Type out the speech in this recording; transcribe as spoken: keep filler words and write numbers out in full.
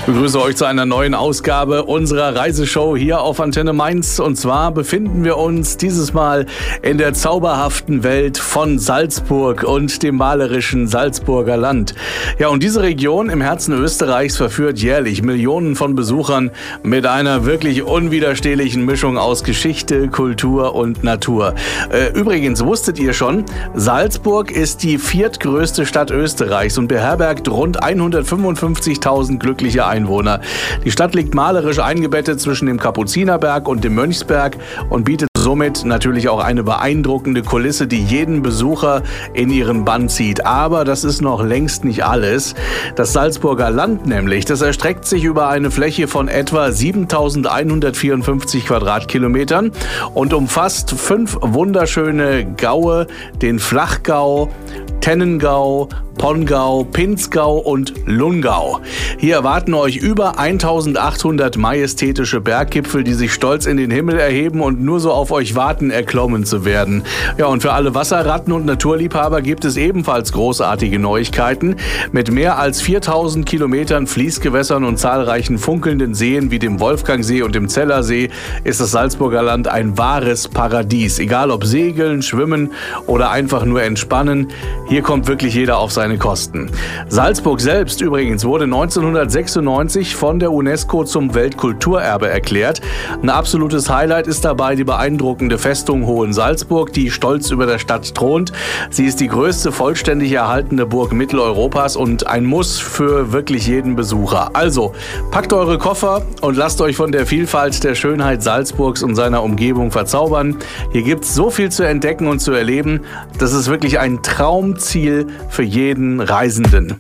Ich begrüße euch zu einer neuen Ausgabe unserer Reiseshow hier auf Antenne Mainz. Und zwar befinden wir uns dieses Mal in der zauberhaften Welt von Salzburg und dem malerischen Salzburger Land. Ja, und diese Region im Herzen Österreichs verführt jährlich Millionen von Besuchern mit einer wirklich unwiderstehlichen Mischung aus Geschichte, Kultur und Natur. Äh, übrigens, wusstet ihr schon, Salzburg ist die viertgrößte Stadt Österreichs und beherbergt rund hundertfünfundfünfzigtausend glückliche Einwohner. Die Stadt liegt malerisch eingebettet zwischen dem Kapuzinerberg und dem Mönchsberg und bietet somit natürlich auch eine beeindruckende Kulisse, die jeden Besucher in ihren Bann zieht. Aber das ist noch längst nicht alles. Das Salzburger Land nämlich, das erstreckt sich über eine Fläche von etwa siebentausendeinhundertvierundfünfzig Quadratkilometern und umfasst fünf wunderschöne Gaue, den Flachgau, Tennengau, Pongau, Pinzgau und Lungau. Hier erwarten euch über eintausendachthundert majestätische Berggipfel, die sich stolz in den Himmel erheben und nur so auf euch warten, erklommen zu werden. Ja, und für alle Wasserratten und Naturliebhaber gibt es ebenfalls großartige Neuigkeiten. Mit mehr als viertausend Kilometern Fließgewässern und zahlreichen funkelnden Seen wie dem Wolfgangsee und dem Zellersee ist das Salzburger Land ein wahres Paradies. Egal ob segeln, schwimmen oder einfach nur entspannen, hier kommt wirklich jeder auf seine Kosten. Salzburg selbst übrigens wurde neunzehnhundertsechsundneunzig von der UNESCO zum Weltkulturerbe erklärt. Ein absolutes Highlight ist dabei die beeindruckende Festung Hohensalzburg, die stolz über der Stadt thront. Sie ist die größte vollständig erhaltene Burg Mitteleuropas und ein Muss für wirklich jeden Besucher. Also, packt eure Koffer und lasst euch von der Vielfalt der Schönheit Salzburgs und seiner Umgebung verzaubern. Hier gibt es so viel zu entdecken und zu erleben. Das ist wirklich ein Traumziel für jeden Reisenden.